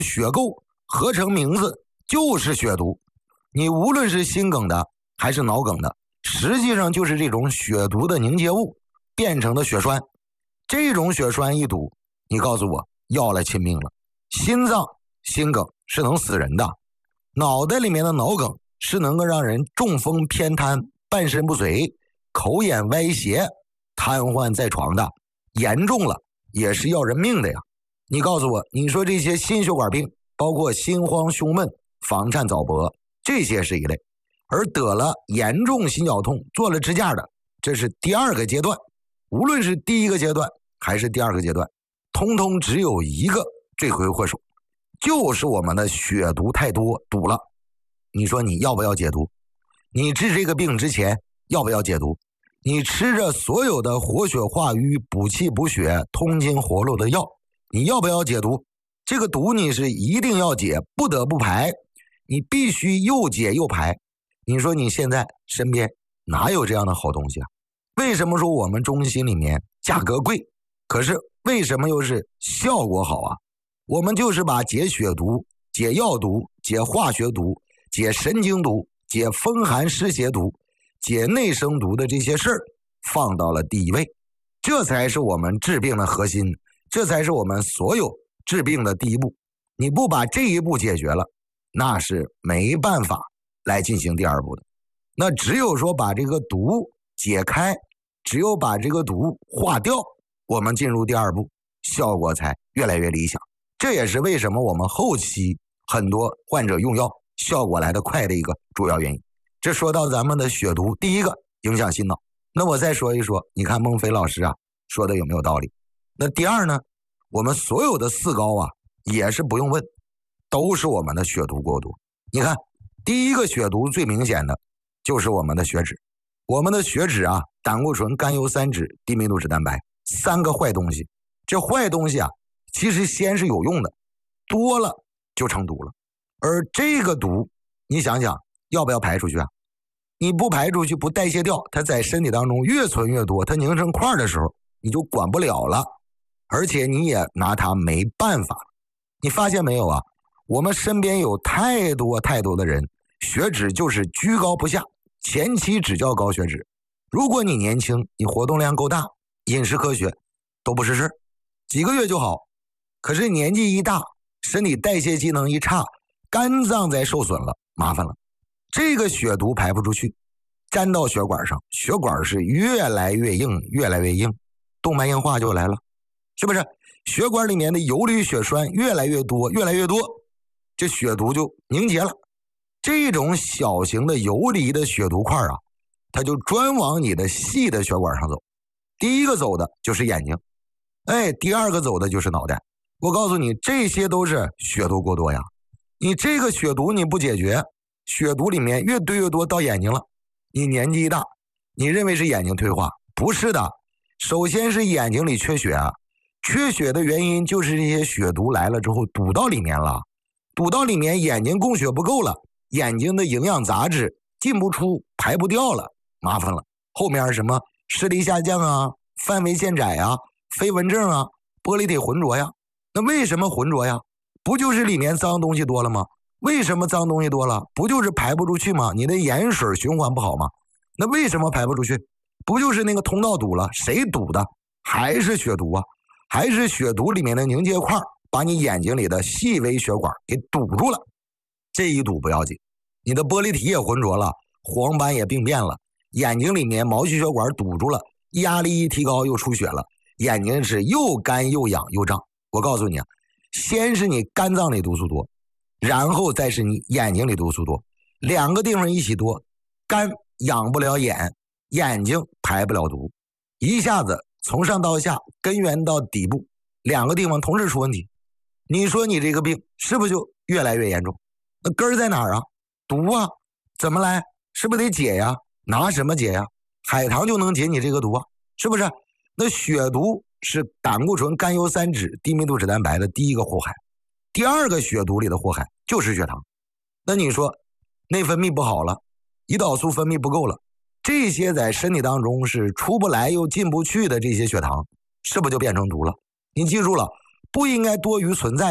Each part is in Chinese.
血垢合成名字就是血毒。你无论是心梗的还是脑梗的，实际上就是这种血毒的凝结物变成的血栓。这种血栓一堵，你告诉我要了亲命了。心脏心梗是能死人的，脑袋里面的脑梗是能够让人中风偏瘫、半身不遂、口眼歪斜、瘫痪在床的，严重了也是要人命的呀。你告诉我，你说这些心血管病，包括心慌胸闷、房颤早勃，这些是一类，而得了严重心绞痛做了支架的，这是第二个阶段。无论是第一个阶段还是第二个阶段，通通只有一个罪魁祸首，就是我们的血毒太多堵了。你说你要不要解毒？你治这个病之前要不要解毒？你吃着所有的活血化瘀、补气补血、通经活络的药，你要不要解毒？这个毒你是一定要解，不得不排，你必须又解又排。你说你现在身边哪有这样的好东西啊？为什么说我们中心里面价格贵，可是为什么又是效果好啊？我们就是把解血毒、解药毒、解化学毒、解神经毒、解风寒湿邪毒、解内生毒的这些事儿放到了第一位，这才是我们治病的核心，这才是我们所有治病的第一步。你不把这一步解决了，那是没办法来进行第二步的。那只有说把这个毒解开，只有把这个毒化掉，我们进入第二步，效果才越来越理想。这也是为什么我们后期很多患者用药效果来得快的一个主要原因。这说到咱们的血毒，第一个影响心脑。那我再说一说，你看孟非老师啊说的有没有道理？那第二呢，我们所有的四高啊也是不用问，都是我们的血毒过多。你看第一个血毒最明显的就是我们的血脂。我们的血脂啊，胆固醇、甘油三酯、低密度脂蛋白，三个坏东西。这坏东西啊其实先是有用的，多了就成毒了。而这个毒你想想要不要排出去啊？你不排出去，不代谢掉，它在身体当中越存越多，它凝成块的时候你就管不了了，而且你也拿它没办法。你发现没有啊？我们身边有太多的人血脂就是居高不下，前期只叫高血脂。如果你年轻，你活动量够大，饮食科学都不是事，几个月就好。可是年纪一大，身体代谢机能一差，肝脏再受损了，麻烦了。这个血毒排不出去，粘到血管上，血管是越来越硬，越来越硬，动脉硬化就来了，是不是？血管里面的游离血栓越来越多，越来越多，这血毒就凝结了。这种小型的游离的血毒块啊，它就专往你的细的血管上走。第一个走的就是眼睛，第二个走的就是脑袋。我告诉你，这些都是血毒过多呀。你这个血毒你不解决，血毒里面越堆越多到眼睛了，你年纪一大，你认为是眼睛退化，不是的。首先是眼睛里缺血啊，缺血的原因就是这些血毒来了之后堵到里面了，堵到里面眼睛供血不够了，眼睛的营养杂质进不出，排不掉了，麻烦了。后面什么视力下降啊，范围渐窄啊，飞蚊症啊，玻璃体浑浊呀。那为什么浑浊呀？不就是里面脏东西多了吗？为什么脏东西多了？不就是排不出去吗？你的盐水循环不好吗？那为什么排不出去？不就是那个通道堵了？谁堵的？还是血毒啊，还是血毒里面的凝结块把你眼睛里的细微血管给堵住了。这一堵不要紧，你的玻璃体也浑浊了，黄斑也病变了，眼睛里面毛细血管堵住了，压力一提高又出血了，眼睛是又干又痒又胀。我告诉你啊，先是你肝脏里毒素多，然后再是你眼睛里毒素多，两个地方一起多，肝养不了眼，眼睛排不了毒，一下子从上到下，根源到底部，两个地方同时出问题。你说你这个病是不是就越来越严重？那根儿在哪儿啊？毒啊，怎么来？是不是得解呀？拿什么解呀？海棠就能解你这个毒啊，是不是？那血毒是胆固醇、甘油三酯、低密度脂蛋白的第一个祸害，第二个血毒里的祸害就是血糖。那你说内分泌不好了，胰岛素分泌不够了，这些在身体当中是出不来又进不去的这些血糖，是不是就变成毒了？你记住了，不应该多余存在的，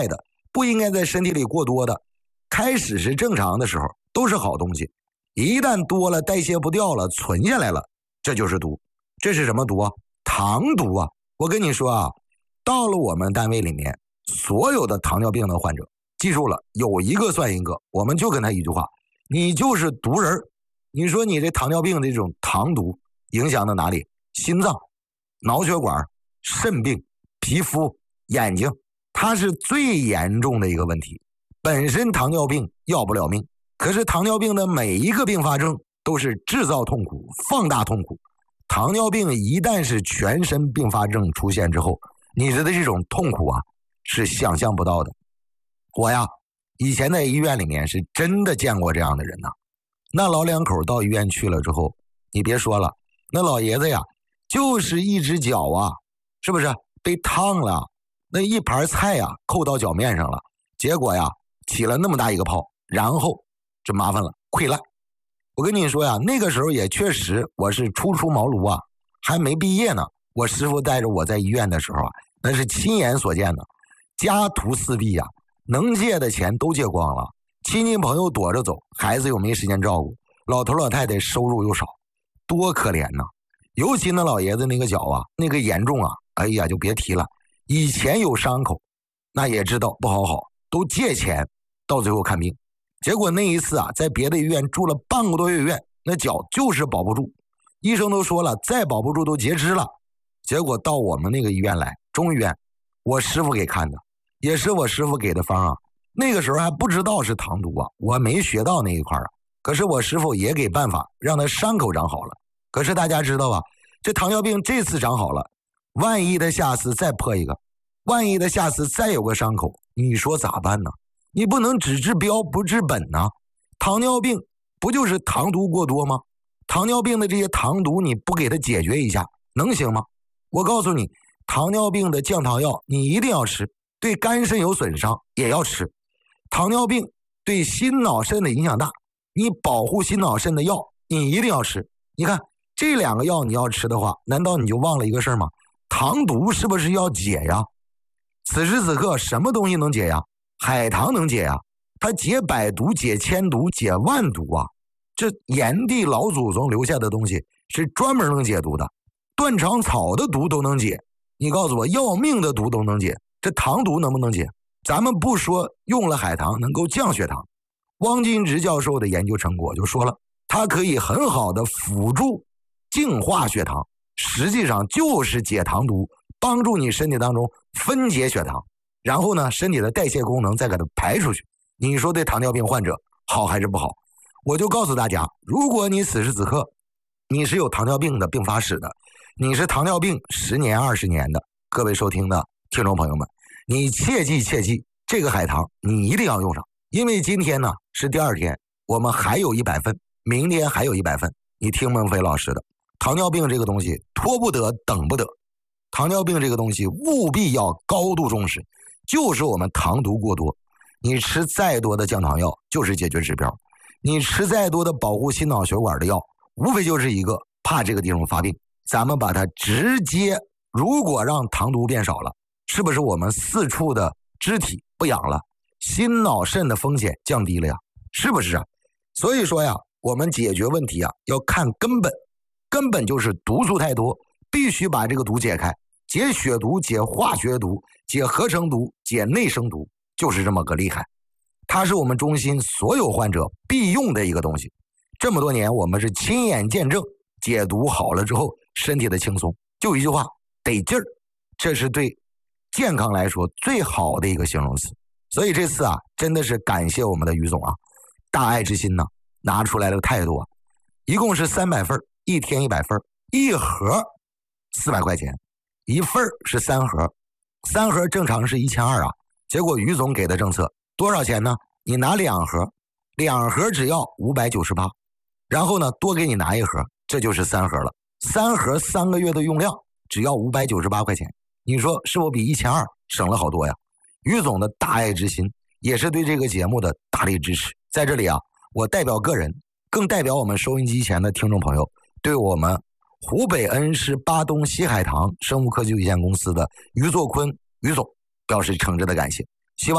不应该在身体里过多的。开始是正常的时候，都是好东西，一旦多了代谢不掉了，存下来了，这就是毒。这是什么毒啊？糖毒啊！我跟你说啊，到了我们单位里面，所有的糖尿病的患者，记住了，有一个算一个，我们就跟他一句话，你就是毒人。你说你这糖尿病的这种糖毒影响到哪里？心脏、脑血管、肾病、皮肤、眼睛，它是最严重的一个问题。本身糖尿病要不了命，可是糖尿病的每一个并发症都是制造痛苦、放大痛苦。糖尿病一旦是全身并发症出现之后，你的这种痛苦啊是想象不到的。我呀以前在医院里面是真的见过这样的人呐。那老两口到医院去了之后，你别说了，那老爷子呀就是一只脚啊，是不是被烫了，那一盘菜呀扣到脚面上了，结果呀起了那么大一个泡，然后这麻烦了，溃烂。我跟你说呀，那个时候也确实我是初出茅庐啊，还没毕业呢。我师傅带着我在医院的时候啊，那是亲眼所见的，家徒四壁啊，能借的钱都借光了，亲戚朋友躲着走，孩子又没时间照顾，老头老太太收入又少，多可怜呐！尤其那老爷子那个脚啊，那个严重啊，哎呀就别提了。以前有伤口，那也知道不好，都借钱到最后看病。结果那一次啊，在别的医院住了半个多月院，那脚就是保不住，医生都说了，再保不住都截肢了。结果到我们那个医院来，中医院，我师傅给看的，也是我师傅给的方啊。那个时候还不知道是糖毒啊，我没学到那一块啊。可是我师傅也给办法让他伤口长好了。可是大家知道吧，这糖尿病这次长好了，万一他下次再破一个，万一他下次再有个伤口，你说咋办呢？你不能只治标不治本呐。糖尿病不就是糖毒过多吗？糖尿病的这些糖毒你不给它解决一下，能行吗？我告诉你，糖尿病的降糖药你一定要吃，对肝肾有损伤也要吃。糖尿病对心脑肾的影响大，你保护心脑肾的药你一定要吃。你看这两个药你要吃的话，难道你就忘了一个事吗？糖毒是不是要解呀？此时此刻什么东西能解呀？海棠能解呀，它解百毒、解千毒、解万毒啊！这炎帝老祖宗留下的东西是专门能解毒的，断肠草的毒都能解。你告诉我，要命的毒都能解，这糖毒能不能解？咱们不说用了海棠能够降血糖，汪金直教授的研究成果就说了，它可以很好的辅助净化血糖，实际上就是解糖毒，帮助你身体当中分解血糖。然后呢，身体的代谢功能再给它排出去。你说对糖尿病患者好还是不好？我就告诉大家，如果你此时此刻你是有糖尿病的并发史的，你是糖尿病10年20年的，各位收听的听众朋友们，你切记这个海棠你一定要用上。因为今天呢是第2天，我们还有100份，明天还有100份。你听孟非老师的，糖尿病这个东西拖不得等不得，糖尿病这个东西务必要高度重视，就是我们糖毒过多，你吃再多的降糖药就是解决指标，你吃再多的保护心脑血管的药，无非就是一个怕这个地方发病。咱们把它直接，如果让糖毒变少了，是不是我们4处的肢体不痒了，心脑肾的风险降低了呀？是不是啊？所以说呀，我们解决问题啊要看根本，根本就是毒素太多，必须把这个毒解开。解血毒、解化学毒、解合成毒、解内生毒，就是这么个厉害。它是我们中心所有患者必用的一个东西。这么多年，我们是亲眼见证解毒好了之后身体的轻松。就一句话，得劲儿，这是对健康来说最好的一个形容词。所以这次啊，真的是感谢我们的于总啊，大爱之心呢，拿出来的态度啊，一共是300份，一天100份，一盒400块钱。一份是3盒，3盒正常是1200啊。结果于总给的政策多少钱呢？你拿2盒，2盒只要598，然后呢多给你拿1盒，这就是3盒了。3盒3个月的用量只要598块钱，你说是否比1200省了好多呀？于总的大爱之心也是对这个节目的大力支持。在这里啊，我代表个人，更代表我们收音机前的听众朋友，对我们湖北恩施巴东西海棠生物科技有限公司的于作坤于总表示诚挚的感谢。希望啊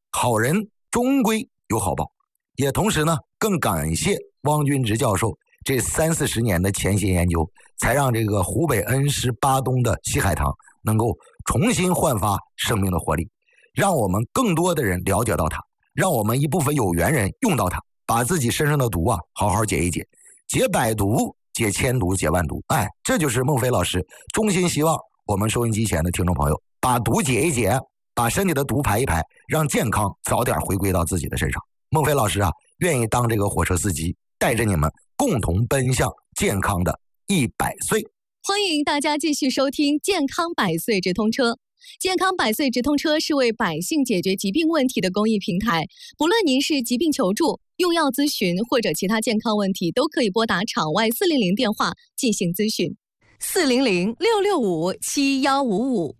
好人终归有好报。也同时呢，更感谢汪君直教授这30-40年的潜心研究，才让这个湖北恩施巴东的西海棠能够重新焕发生命的活力，让我们更多的人了解到它，让我们一部分有缘人用到它，把自己身上的毒啊好好解一解，解百毒，解千毒，解万毒。哎，这就是孟非老师衷心希望我们收音机前的听众朋友把毒解一解，把身体的毒排一排，让健康早点回归到自己的身上。孟非老师啊，愿意当这个火车司机，带着你们共同奔向健康的100岁。 欢迎大家继续收听健康百岁直通车。健康百岁直通车是为百姓解决疾病问题的公益平台，不论您是疾病求助、用药咨询或者其他健康问题，都可以拨打场外400电话进行咨询。400-665-7155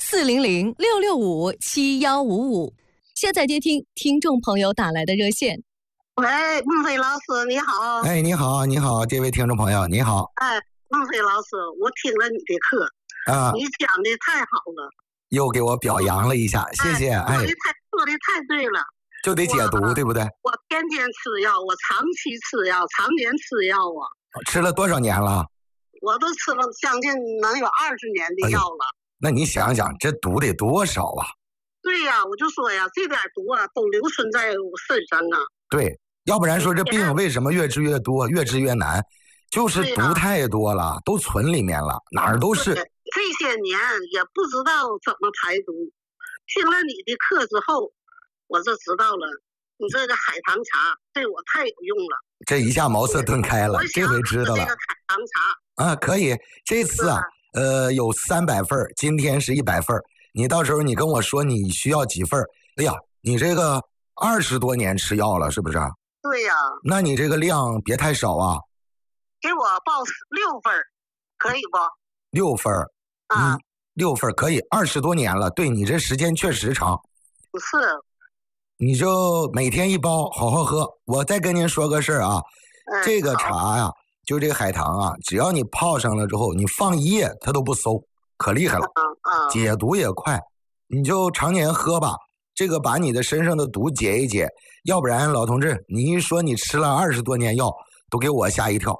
400-665-7155。现在接听听众朋友打来的热线。 喂，孟非老师你好。 哎，你好，你好，这位听众朋友你好。 哎，孟非老师，我听了你的课啊，你讲的太好了， 又给我表扬了一下，谢谢。哎， 说的太对了， 就得解毒，对不对？ 我天天吃药，我长期吃药，常年吃药啊。 吃了多少年了？ 我都吃了将近能有20年的药了。 那你想想，这毒得多少啊？ 对呀，我就说呀，这点毒啊都留存在我身上啊。 对，要不然说这病为什么越治越多，越治越难？就是毒太多了，都存里面了，哪儿都是。 这些年也不知道怎么排毒，听了你的课之后，我就知道了，你这个海棠茶对我太有用了。这一下茅塞顿开了，这回知道了。 这个海棠茶啊，可以，这次啊，有300份，今天是100份。你到时候你跟我说你需要几份？哎呀，你这个20多年吃药了，是不是？ 对呀。 那你这个量别太少啊。 给我报6份，可以不 ？6份啊，6份可以，20多年了，对你这时间确实长。 不是。 你就每天1包，好好喝。我再跟您说个事儿啊，这个茶呀，就这个海棠啊，只要你泡上了之后，你放1夜它都不馊。可厉害了，解毒也快，你就常年喝吧。这个把你的身上的毒解一解，要不然老同志，你一说你吃了20多年药，都给我吓一跳。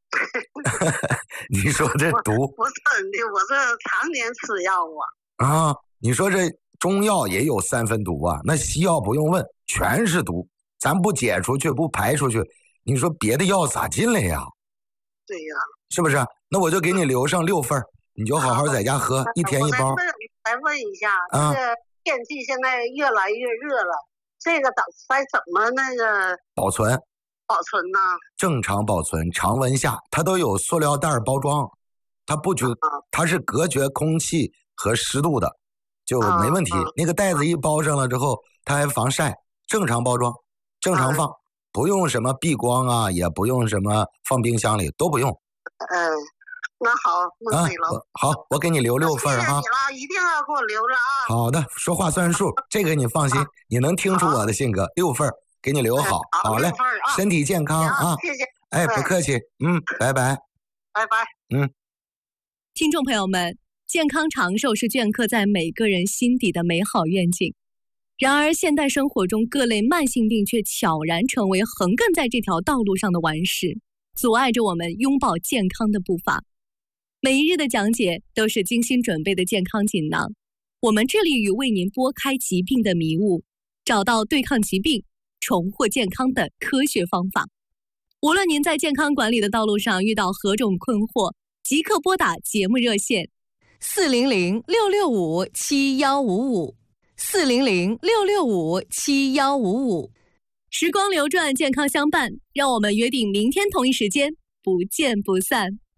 你说这毒不是的，我这常年吃药啊。你说这中药也有3分毒啊，那西药不用问，全是毒。咱不解出去，不排出去，你说别的药咋进来呀？ 对呀， 是不是？那我就给你留上6份。你就好好在家喝，1天1包。 我再问一下，这个天气现在越来越热了，这个该怎么那个保存呢？ 正常保存，常温下，它都有塑料袋包装，它是隔绝空气和湿度的，就没问题。那个袋子一包上了之后，它还防晒，正常包装，正常放，不用什么避光啊，也不用什么放冰箱里，都不用。 那好，孟非老师， 好，我给你留6份哈。 谢谢你了，一定要给我留着啊。 好的，说话算数，这个你放心，你能听出我的性格。6份给你留好，好嘞，身体健康啊。 谢谢。 哎，不客气，拜拜。 拜拜。 听众朋友们，健康长寿是镌刻在每个人心底的美好愿景。然而，现代生活中各类慢性病却悄然成为横亘在这条道路上的顽石，阻碍着我们拥抱健康的步伐。每一日的讲解都是精心准备的健康锦囊，我们致力于为您拨开疾病的迷雾，找到对抗疾病、重获健康的科学方法。无论您在健康管理的道路上遇到何种困惑，即刻拨打节目热线400-665-7155 400-665-7155。时光流转，健康相伴，让我们约定明天同一时间不见不散。